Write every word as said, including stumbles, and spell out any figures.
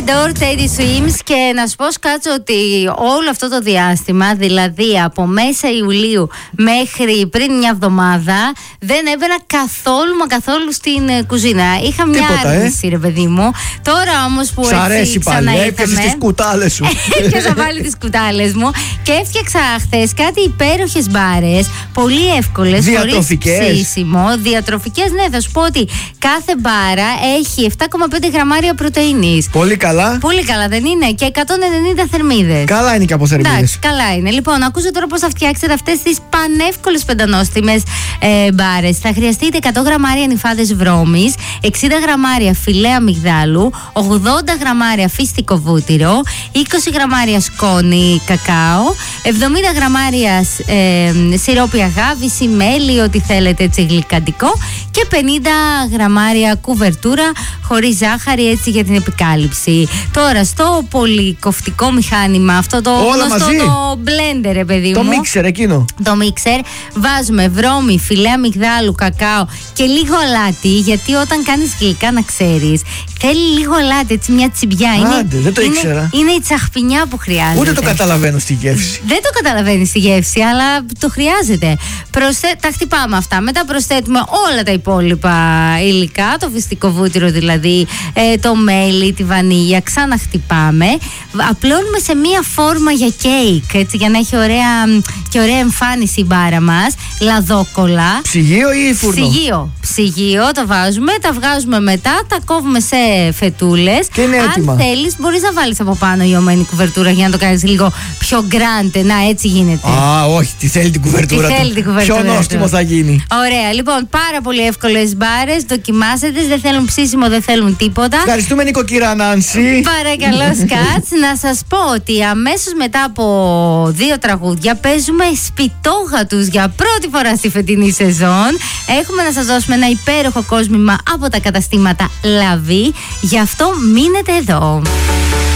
Door, Teddy Swims. Και να σου πω σκάτσω ότι όλο αυτό το διάστημα, δηλαδή από μέσα Ιουλίου μέχρι πριν μια εβδομάδα, δεν έμπαινα καθόλου μα καθόλου στην κουζίνα. Είχα μια Τίποτα, άρνηση, ε? ρε παιδί μου. Τώρα όμως που Σ' αρέσει πάλι, έπιασες τις κουτάλες σου. Έπιασα πάλι τις κουτάλες μου και έφτιαξα χθες κάτι υπέροχες μπάρες, πολύ εύκολες, διατροφικές. χωρίς ψήσιμο. Διατροφικές, ναι, θα σου πω ότι κάθε μπάρα έχει επτά κόμμα πέντε γραμμάρια πρωτεΐνης. Πολύ καλά. Πολύ καλά, δεν είναι? Και εκατόν ενενήντα θερμίδες. Καλά είναι και από θερμίδες. Εντάξει, καλά είναι. Λοιπόν, ακούσω τώρα πώς θα φτιάξετε αυτές τις πανεύκολες πεντανόστιμες ε, μπάρες. Θα χρειαστείτε εκατό γραμμάρια νυφάδες βρώμης, εξήντα γραμμάρια φιλέ αμυγδάλου, ογδόντα γραμμάρια φίστικο βούτυρο, είκοσι γραμμάρια σκόνη κακάο, εβδομήντα γραμμάρια ε, σιρόπι αγάβηση, μέλι, ό,τι θέλετε έτσι γλυκαντικό, και πενήντα γραμμάρια κουβερτούρα χωρίς ζάχαρη, έτσι για την επικάλυψη. Τώρα στο πολυκοφτικό μηχάνημα, αυτό το όλα γνωστό μαζί. το blender, παιδί Το μου. μίξερ εκείνο. Το μίξερ, βάζουμε βρώμη, φιλέ αμυγδάλου, κακάο και λίγο αλάτι, γιατί όταν κάνεις γλυκά, να ξέρεις, θέλει λίγο αλάτι, έτσι μια τσιμπιά. Άντε, είναι, δεν το είναι, ήξερα. Είναι η τσαχπινιά που χρειάζεται. Ούτε το καταλαβαίνω στη γεύση. Δεν το καταλαβαίνει στη γεύση, αλλά το χρειάζεται. Προσθέ... Τα χτυπάμε αυτά. Μετά προσθέτουμε όλα τα υπόλοιπα υλικά, το φυστικό βούτυρο δηλαδή, ε, το μέλι, τη βανίλια. Ξαναχτυπάμε. Απλώνουμε σε μία φόρμα για κέικ, έτσι, για να έχει ωραία και ωραία εμφάνιση η μπάρα μας. Λαδόκολλα. Ψυγείο ή φούρνο? Ψυγείο. Ψυγείο το βάζουμε, τα βγάζουμε μετά, τα κόβουμε σε φετούλες. Και είναι έτοιμα. Αν θέλεις, μπορείς να βάλεις από πάνω λιωμένη κουβερτούρα για να το κάνεις λίγο πιο γκράντε. Να, έτσι γίνεται. Α, όχι, τι θέλει την κουβερτούρα. Τι θέλει του. την κουβερτούρα Πιο νόστιμο του. θα γίνει. Ωραία, λοιπόν, πάρα πολύ εύκολες μπάρες. Δοκιμάσετε, δεν θέλουν ψήσιμο, δεν θέλουν τίποτα. Ευχαριστούμε, νοικοκυρά Νάνση. Παρακαλώ, Σκάτς. Να σας πω ότι αμέσως μετά από δύο τραγούδια παίζουμε σπιτόγατους για πρώτη φορά στη φετινή σεζόν. Έχουμε να σας δώσουμε ένα υπέροχο κόσμημα από τα καταστήματα Λαβή. Γι' αυτό μείνετε εδώ.